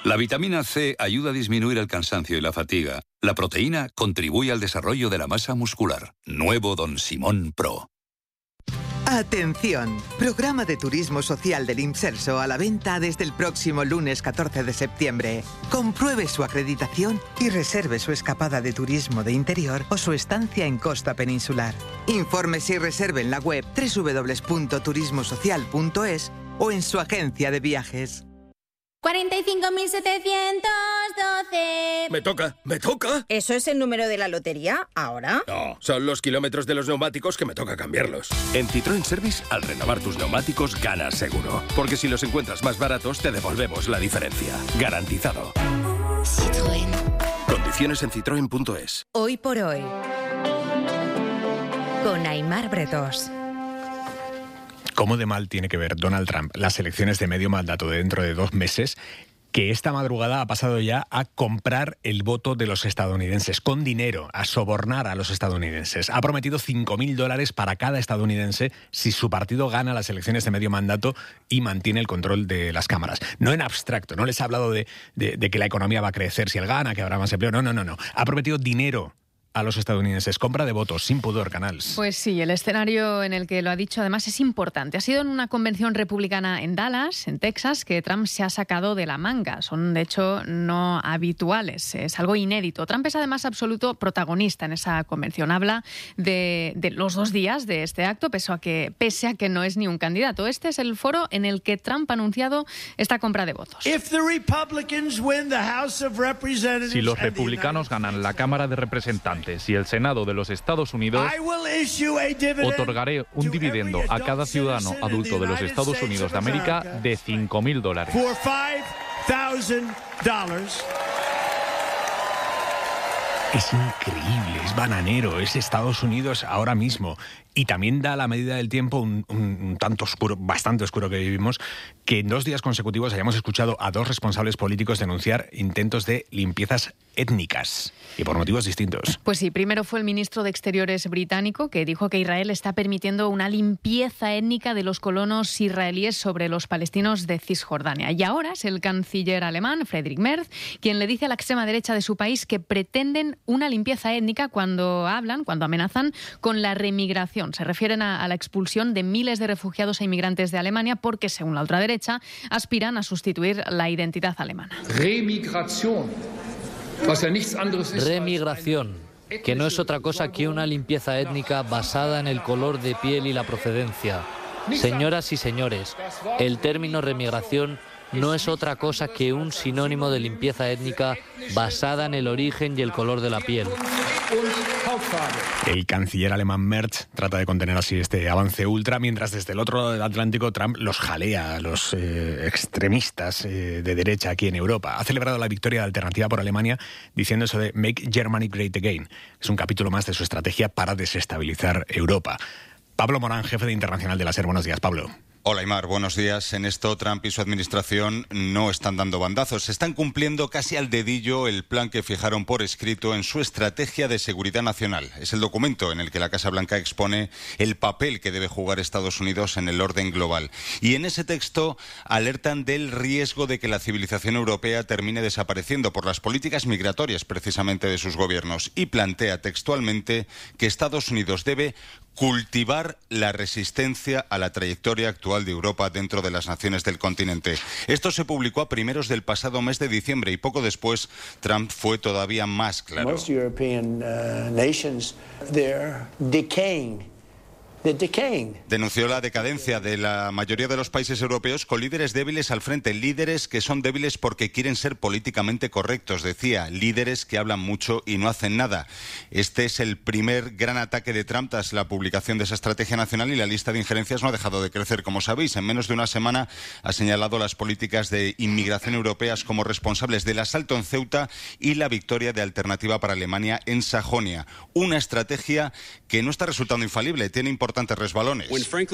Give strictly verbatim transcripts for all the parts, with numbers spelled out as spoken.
La vitamina C ayuda a disminuir el cansancio y la fatiga. La proteína contribuye al desarrollo de la masa muscular. Nuevo Don Simón Pro. Atención, programa de turismo social del IMSERSO a la venta desde el próximo lunes catorce de septiembre. Compruebe su acreditación y reserve su escapada de turismo de interior o su estancia en costa peninsular. Infórmese y reserve en la web doble u doble u doble u punto turismo social punto es o en su agencia de viajes. cuarenta y cinco mil setecientos doce. Me toca, me toca. ¿Eso es el número de la lotería ahora? No, son los kilómetros de los neumáticos que me toca cambiarlos. En Citroën Service, al renovar tus neumáticos, ganas seguro. Porque si los encuentras más baratos, te devolvemos la diferencia. Garantizado. Citroën. Condiciones en citroen punto es. Hoy por hoy, con Aimar Bretós. ¿Cómo de mal tiene que ver Donald Trump las elecciones de medio mandato de dentro de dos meses, que esta madrugada ha pasado ya a comprar el voto de los estadounidenses con dinero, a sobornar a los estadounidenses? Ha prometido cinco mil dólares para cada estadounidense si su partido gana las elecciones de medio mandato y mantiene el control de las cámaras. No en abstracto, no les ha hablado de, de, de que la economía va a crecer si él gana, que habrá más empleo. No, no, no, no. Ha prometido dinero a los estadounidenses. Compra de votos, sin pudor, Canals. Pues sí, el escenario en el que lo ha dicho además es importante. Ha sido en una convención republicana en Dallas, en Texas, que Trump se ha sacado de la manga. Son, de hecho, no habituales. Es algo inédito. Trump es además absoluto protagonista en esa convención. Habla de, de los dos días de este acto, pese a, que, pese a que no es ni un candidato. Este es el foro en el que Trump ha anunciado esta compra de votos. Si los republicanos ganan la Cámara de Representantes y el Senado de los Estados Unidos, otorgaré un dividendo a cada ciudadano adulto de los Estados Unidos de América de cinco mil dólares. Es increíble, es bananero, es Estados Unidos ahora mismo. Y también da a la medida del tiempo un, un, un tanto oscuro, bastante oscuro que vivimos, que en dos días consecutivos hayamos escuchado a dos responsables políticos denunciar intentos de limpiezas étnicas, y por motivos distintos. Pues sí, primero fue el ministro de Exteriores británico, que dijo que Israel está permitiendo una limpieza étnica de los colonos israelíes sobre los palestinos de Cisjordania. Y ahora es el canciller alemán, Friedrich Merz, quien le dice a la extrema derecha de su país que pretenden una limpieza étnica cuando hablan, cuando amenazan con la remigración. Se refieren a, a la expulsión de miles de refugiados e inmigrantes de Alemania porque, según la ultraderecha, aspiran a sustituir la identidad alemana. Remigración. Remigración, que no es otra cosa que una limpieza étnica basada en el color de piel y la procedencia. Señoras y señores, el término remigración no es otra cosa que un sinónimo de limpieza étnica basada en el origen y el color de la piel. El canciller alemán Merz trata de contener así este avance ultra, mientras desde el otro lado del Atlántico Trump los jalea a los eh, extremistas eh, de derecha aquí en Europa. Ha celebrado la victoria de Alternativa por Alemania diciendo eso de Make Germany Great Again. Es un capítulo más de su estrategia para desestabilizar Europa. Pablo Morán, jefe de Internacional de la SER. Buenos días, Pablo. Hola, Aimar, buenos días. En esto, Trump y su administración no están dando bandazos. Están cumpliendo casi al dedillo el plan que fijaron por escrito en su estrategia de seguridad nacional. Es el documento en el que la Casa Blanca expone el papel que debe jugar Estados Unidos en el orden global. Y en ese texto alertan del riesgo de que la civilización europea termine desapareciendo por las políticas migratorias, precisamente, de sus gobiernos. Y plantea textualmente que Estados Unidos debe cultivar la resistencia a la trayectoria actual de Europa dentro de las naciones del continente. Esto se publicó a primeros del pasado mes de diciembre y poco después Trump fue todavía más claro. Most European uh, nations, they're decaying. Denunció la decadencia de la mayoría de los países europeos con líderes débiles al frente, líderes que son débiles porque quieren ser políticamente correctos, decía, líderes que hablan mucho y no hacen nada. Este es el primer gran ataque de Trump tras la publicación de esa estrategia nacional y la lista de injerencias no ha dejado de crecer. Como sabéis, en menos de una semana ha señalado las políticas de inmigración europeas como responsables del asalto en Ceuta y la victoria de Alternativa para Alemania en Sajonia. Una estrategia que no está resultando infalible, tiene importantes resbalones.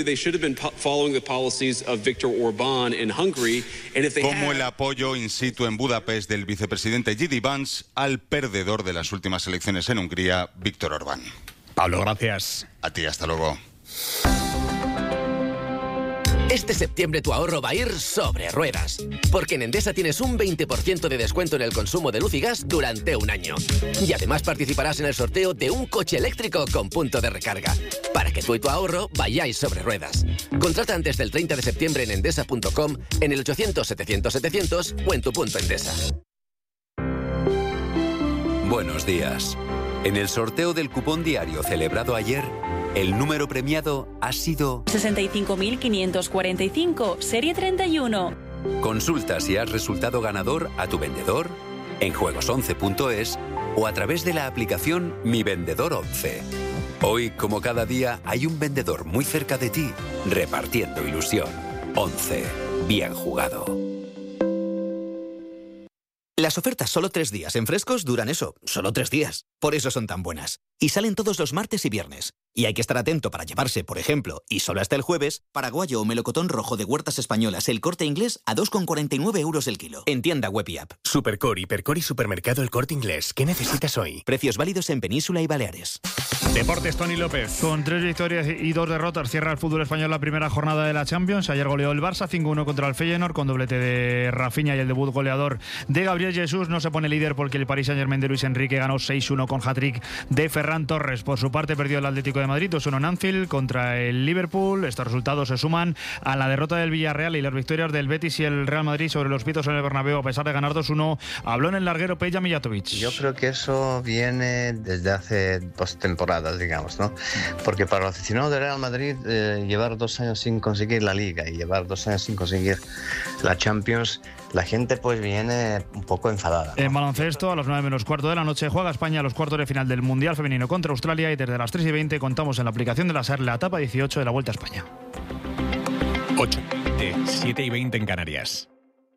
Como el apoyo in situ en Budapest del vicepresidente J D Vance al perdedor de las últimas elecciones en Hungría, Viktor Orbán. Pablo, gracias. A ti, hasta luego. Este septiembre tu ahorro va a ir sobre ruedas, porque en Endesa tienes un veinte por ciento de descuento en el consumo de luz y gas durante un año. Y además participarás en el sorteo de un coche eléctrico con punto de recarga, para que tú y tu ahorro vayáis sobre ruedas. Contrata antes del treinta de septiembre en endesa punto com, en el ochocientos setecientos setecientos o en tu punto Endesa. Buenos días. En el sorteo del cupón diario celebrado ayer, el número premiado ha sido sesenta y cinco mil quinientos cuarenta y cinco, serie treinta y uno. Consulta si has resultado ganador a tu vendedor, en juegos once punto es o a través de la aplicación Mi Vendedor once. Hoy, como cada día, hay un vendedor muy cerca de ti, repartiendo ilusión. once. Bien jugado. Las ofertas solo tres días en Frescos duran eso, solo tres días. Por eso son tan buenas. Y salen todos los martes y viernes. Y hay que estar atento para llevarse, por ejemplo, y solo hasta el jueves, paraguayo o melocotón rojo de Huertas Españolas El Corte Inglés a dos con cuarenta y nueve euros el kilo. En tienda web y app. Supercor, Hipercor y Supermercado El Corte Inglés. ¿Qué necesitas hoy? Precios válidos en Península y Baleares. Deportes, Tony López. Con tres victorias y dos derrotas cierra el fútbol español la primera jornada de la Champions. Ayer goleó el Barça cinco uno contra el Feyenoord con doblete de Rafinha y el debut goleador de Gabriel Jesús. No se pone líder porque el Paris Saint-Germain de Luis Enrique ganó seis uno con hat-trick de Ferran Torres. Por su parte perdió el Atlético de Madrid dos uno en Anfield contra el Liverpool. Estos resultados se suman a la derrota del Villarreal y las victorias del Betis y el Real Madrid sobre los pitos en el Bernabéu a pesar de ganar dos uno. Habló en el larguero Peja Mijatovic. Yo creo que eso viene desde hace dos temporadas, digamos, ¿no? Porque para los aficionados del Real Madrid eh, llevar dos años sin conseguir la Liga y llevar dos años sin conseguir la Champions, la gente pues viene un poco enfadada, ¿no? En baloncesto, a las nueve menos cuarto de la noche, juega España los cuartos de final del Mundial Femenino contra Australia y desde las tres y veinte contamos en la aplicación de la SER la etapa dieciocho de la Vuelta a España. ocho, siete y veinte en Canarias.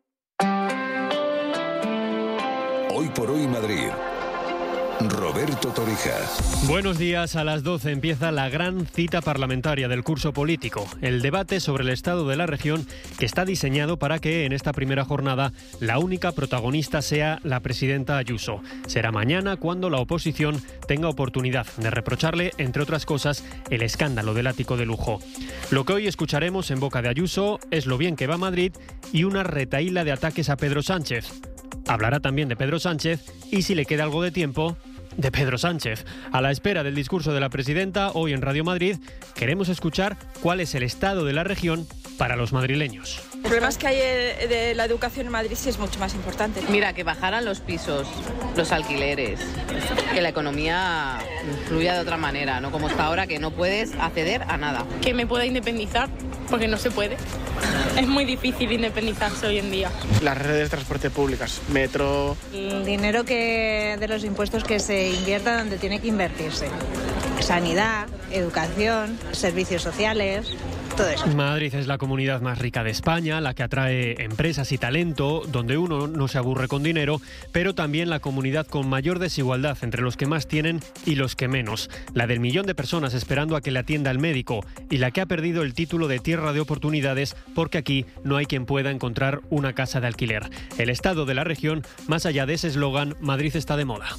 Hoy por hoy Madrid. Roberto Torija. Buenos días. A las doce empieza la gran cita parlamentaria del curso político, el debate sobre el estado de la región, que está diseñado para que en esta primera jornada la única protagonista sea la presidenta Ayuso. Será mañana cuando la oposición tenga oportunidad de reprocharle, entre otras cosas, el escándalo del ático de lujo. Lo que hoy escucharemos en boca de Ayuso es lo bien que va Madrid y una retahíla de ataques a Pedro Sánchez. Hablará también de Pedro Sánchez y, si le queda algo de tiempo, de Pedro Sánchez. A la espera del discurso de la presidenta, hoy en Radio Madrid, queremos escuchar cuál es el estado de la región para los madrileños. El problema es que hay de la educación en Madrid sí es mucho más importante. Mira, que bajaran los pisos, los alquileres, que la economía fluya de otra manera, no como está ahora, que no puedes acceder a nada. Que me pueda independizar, porque no se puede. Es muy difícil independizarse hoy en día. Las redes de transporte públicas, metro... El dinero que de los impuestos que se invierta donde tiene que invertirse. Sanidad, educación, servicios sociales... todo eso. Madrid es la comunidad más rica de España, la que atrae empresas y talento, donde uno no se aburre con dinero, pero también la comunidad con mayor desigualdad entre los que más tienen y los que menos. La del millón de personas esperando a que le atienda el médico y la que ha perdido el título de tierra de oportunidades porque aquí no hay quien pueda encontrar una casa de alquiler. El estado de la región, más allá de ese eslogan, Madrid está de moda.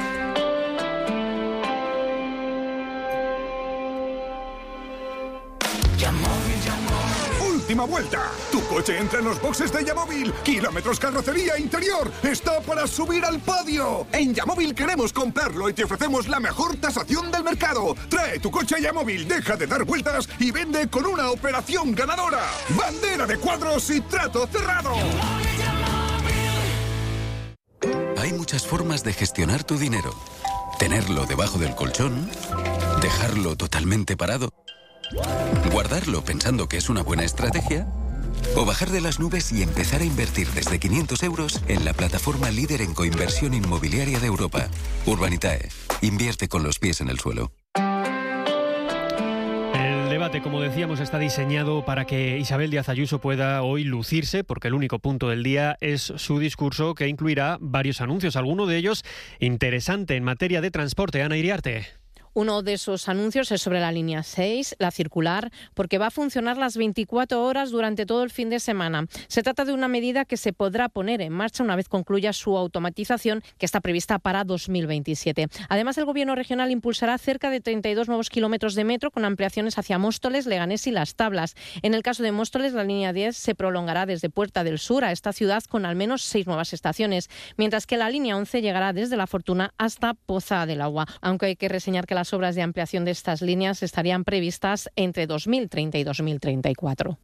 Última vuelta. Tu coche entra en los boxes de Yamóvil. Kilómetros, carrocería, interior. Está para subir al podio. En Yamóvil queremos comprarlo y te ofrecemos la mejor tasación del mercado. Trae tu coche a Yamóvil, deja de dar vueltas y vende con una operación ganadora. Bandera de cuadros y trato cerrado. Hay muchas formas de gestionar tu dinero. Tenerlo debajo del colchón, dejarlo totalmente parado, guardarlo pensando que es una buena estrategia, o bajar de las nubes y empezar a invertir desde quinientos euros en la plataforma líder en coinversión inmobiliaria de Europa. Urbanitae. Invierte con los pies en el suelo. El debate, como decíamos, está diseñado para que Isabel Díaz Ayuso pueda hoy lucirse, porque el único punto del día es su discurso, que incluirá varios anuncios, alguno de ellos interesante en materia de transporte. Ana Iriarte. Uno de esos anuncios es sobre la línea seis, la circular, porque va a funcionar las veinticuatro horas durante todo el fin de semana. Se trata de una medida que se podrá poner en marcha una vez concluya su automatización, que está prevista para dos mil veintisiete. Además, el Gobierno regional impulsará cerca de treinta y dos nuevos kilómetros de metro con ampliaciones hacia Móstoles, Leganés y Las Tablas. En el caso de Móstoles, la línea diez se prolongará desde Puerta del Sur a esta ciudad con al menos seis nuevas estaciones, mientras que la línea once llegará desde La Fortuna hasta Poza del Agua, aunque hay que reseñar que las obras de ampliación de estas líneas estarían previstas entre dos mil treinta y dos mil treinta y cuatro.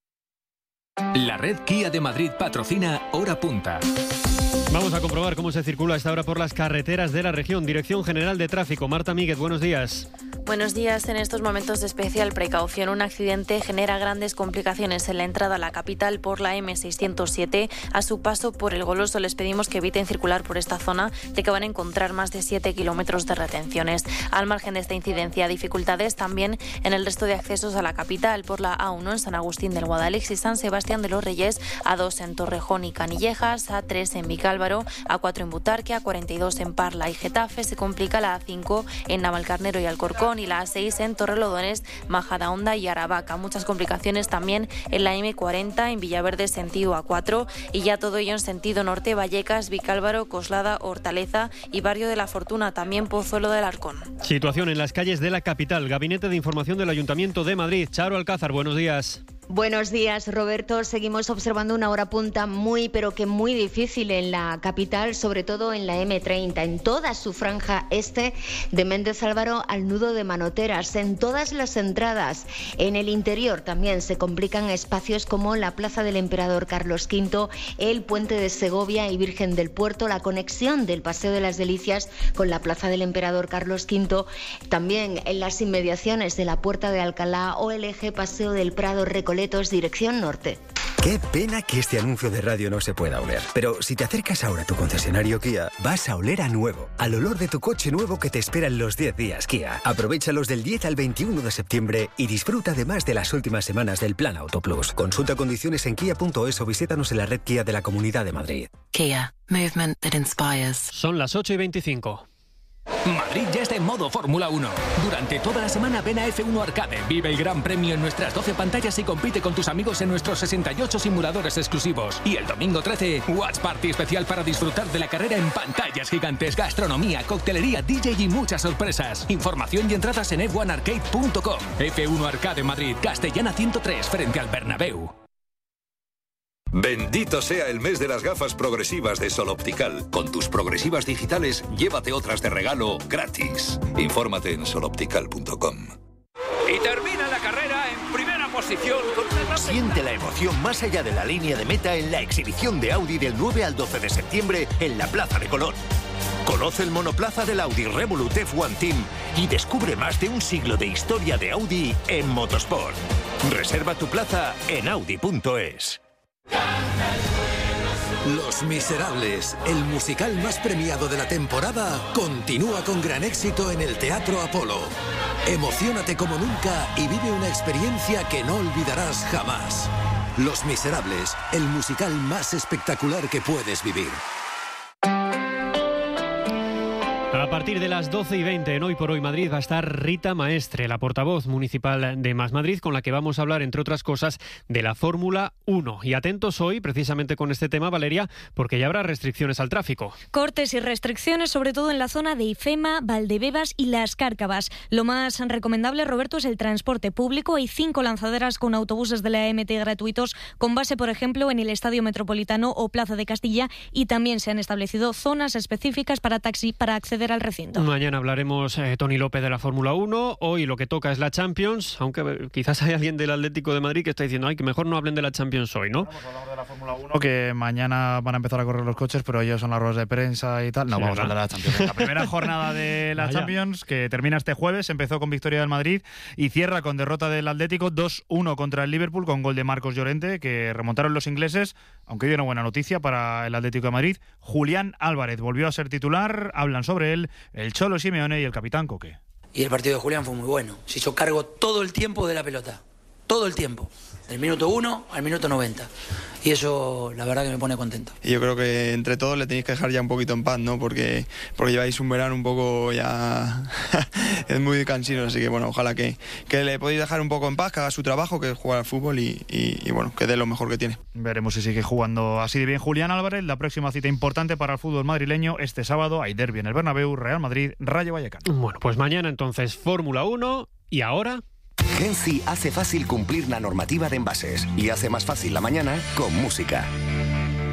La red Kia de Madrid patrocina Hora Punta. Vamos a comprobar cómo se circula a esta hora por las carreteras de la región. Dirección General de Tráfico. Marta Míguez, buenos días. Buenos días. En estos momentos de especial precaución, un accidente genera grandes complicaciones en la entrada a la capital por la eme seiscientos siete. A su paso por El Goloso les pedimos que eviten circular por esta zona, de que van a encontrar más de siete kilómetros de retenciones. Al margen de esta incidencia, dificultades también en el resto de accesos a la capital por la A uno en San Agustín del Guadalix y San Sebastián de los Reyes, A dos en Torrejón y Canillejas, A tres en Vicálvaro, A cuatro en Butarque, A cuarenta y dos en Parla y Getafe. Se complica la A cinco en Navalcarnero y Alcorcón y la A seis en Torrelodones, Majadahonda y Aravaca. Muchas complicaciones también en la eme cuarenta en Villaverde sentido A cuatro y ya todo ello en sentido norte, Vallecas, Vicálvaro, Coslada, Hortaleza y Barrio de la Fortuna, también Pozuelo del Arcón. Situación en las calles de la capital. Gabinete de Información del Ayuntamiento de Madrid. Charo Alcázar, buenos días. Buenos días, Roberto. Seguimos observando una hora punta muy, pero que muy difícil en la capital, sobre todo en la eme treinta, en toda su franja este de Méndez Álvaro al nudo de Manoteras, en todas las entradas. En el interior también se complican espacios como la Plaza del Emperador Carlos quinto, el Puente de Segovia y Virgen del Puerto, la conexión del Paseo de las Delicias con la Plaza del Emperador Carlos quinto, también en las inmediaciones de la Puerta de Alcalá o el eje Paseo del Prado Recoletos, dirección norte. Qué pena que este anuncio de radio no se pueda oler. Pero si te acercas ahora a tu concesionario Kia, vas a oler a nuevo. Al olor de tu coche nuevo que te espera en los diez días Kia. Aprovéchalos del diez al veintiuno de septiembre y disfruta además de las últimas semanas del Plan Auto Plus. Consulta condiciones en kia punto es o visítanos en la red Kia de la Comunidad de Madrid. Kia. Movement that inspires. Son las ocho y veinticinco. Madrid ya está en modo Fórmula uno. Durante toda la semana ven a efe uno Arcade. Vive el gran premio en nuestras doce pantallas y compite con tus amigos en nuestros sesenta y ocho simuladores exclusivos. Y el domingo trece, Watch Party especial para disfrutar de la carrera en pantallas gigantes, gastronomía, coctelería, D J y muchas sorpresas. Información y entradas en efe uno arcade punto com. efe uno Arcade Madrid, Castellana ciento tres, frente al Bernabéu. Bendito sea el mes de las gafas progresivas de Sol Optical. Con tus progresivas digitales, llévate otras de regalo gratis. Infórmate en sol optical punto com. Y termina la carrera en primera posición con una gran... Siente la emoción más allá de la línea de meta en la exhibición de Audi del nueve al doce de septiembre en la Plaza de Colón. Conoce el monoplaza del Audi Revolut efe uno Team y descubre más de un siglo de historia de Audi en motorsport. Reserva tu plaza en audi punto es. Los Miserables, el musical más premiado de la temporada, continúa con gran éxito en el Teatro Apolo. Emociónate como nunca y vive una experiencia que no olvidarás jamás. Los Miserables, el musical más espectacular que puedes vivir. A partir de las doce y veinte en Hoy por Hoy Madrid va a estar Rita Maestre, la portavoz municipal de Más Madrid, con la que vamos a hablar, entre otras cosas, de la Fórmula uno. Y atentos hoy, precisamente con este tema, Valeria, porque ya habrá restricciones al tráfico. Cortes y restricciones, sobre todo en la zona de Ifema, Valdebebas y Las Cárcavas. Lo más recomendable, Roberto, es el transporte público. Hay cinco lanzaderas con autobuses de la eme te gratuitos, con base, por ejemplo, en el Estadio Metropolitano o Plaza de Castilla, y también se han establecido zonas específicas para taxi para acceder al recinto. Mañana hablaremos, eh, Toni López, de la Fórmula uno. Hoy lo que toca es la Champions, aunque eh, quizás hay alguien del Atlético de Madrid que está diciendo, ay, que mejor no hablen de la Champions hoy, ¿no? Vamos a hablar de la Fórmula uno, que mañana van a empezar a correr los coches, pero ellos son las ruedas de prensa y tal. No, sí, vamos ¿verdad? a hablar de la Champions. La primera jornada de la Vaya. Champions, que termina este jueves, empezó con victoria del Madrid y cierra con derrota del Atlético dos uno contra el Liverpool, con gol de Marcos Llorente, que remontaron los ingleses, aunque hay una buena noticia para el Atlético de Madrid. Julián Álvarez volvió a ser titular, hablan sobre él el Cholo Simeone y el capitán Coque. Y el partido de Julián fue muy bueno. Se hizo cargo todo el tiempo de la pelota. todo el tiempo, del minuto uno al minuto noventa. Y eso, la verdad, que me pone contento. Y yo creo que entre todos le tenéis que dejar ya un poquito en paz, ¿no? Porque, porque lleváis un verano un poco ya... es muy cansino, así que bueno, ojalá que, que le podéis dejar un poco en paz, que haga su trabajo, que es jugar al fútbol y, y, y bueno, que dé lo mejor que tiene. Veremos si sigue jugando así de bien Julián Álvarez. La próxima cita importante para el fútbol madrileño este sábado hay derbi en el Bernabéu, Real Madrid, Rayo Vallecano. Bueno, pues mañana entonces Fórmula uno y ahora... Genci hace fácil cumplir la normativa de envases y hace más fácil la mañana con música.